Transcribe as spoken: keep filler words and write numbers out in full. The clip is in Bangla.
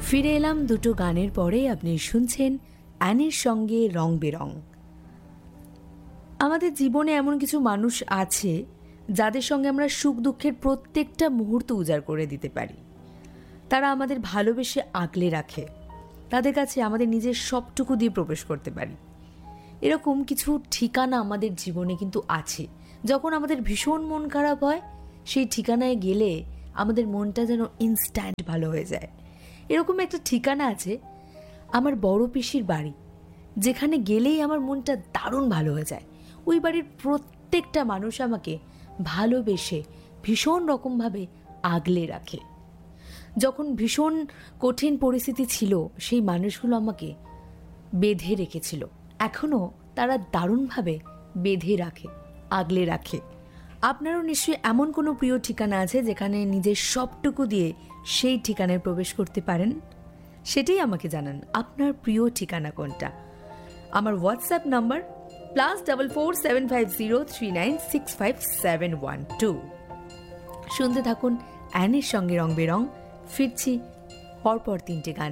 ফিরে এলাম দুটো গানের পরে। আপনি শুনছেন অ্যানির সঙ্গে রং বেরং। আমাদের জীবনে এমন কিছু মানুষ আছে যাদের সঙ্গে আমরা সুখ দুঃখের প্রত্যেকটা মুহূর্ত উজাড় করে দিতে পারি। তারা আমাদের ভালোবেসে আগলে রাখে, তাদের কাছে আমাদের নিজের সবটুকু দিয়ে প্রবেশ করতে পারি। এরকম কিছু ঠিকানা আমাদের জীবনে কিন্তু আছে। যখন আমাদের ভীষণ মন খারাপ হয়, সেই ঠিকানায় গেলে আমাদের মনটা যেন ইনস্ট্যান্ট ভালো হয়ে যায়। এরকম একটা ঠিকানা আছে আমার বড় পিসির বাড়ি, যেখানে গেলেই আমার মনটা দারুণ ভালো হয়ে যায়। ওই বাড়ির প্রত্যেকটা মানুষ আমাকে ভালোবেসে ভীষণ রকমভাবে আগলে রাখে। যখন ভীষণ কঠিন পরিস্থিতি ছিল, সেই মানুষগুলো আমাকে বেঁধে রেখেছিল। এখনও তারা দারুণভাবে বেঁধে রাখে, আগলে রাখে। আপনারও নিশ্চয়ই এমন কোনো প্রিয় ঠিকানা আছে যেখানে নিজের সবটুকু দিয়ে সেই ঠিকানায় প্রবেশ করতে পারেন। সেটাই আমাকে জানান, আপনার প্রিয় ঠিকানা কোনটা। আমার WhatsApp number plus double four seven five zero three nine six five seven one two. শুনতে থাকুন অ্যানির সঙ্গে রং বেরং। ফিরছি পরপর তিনটে গান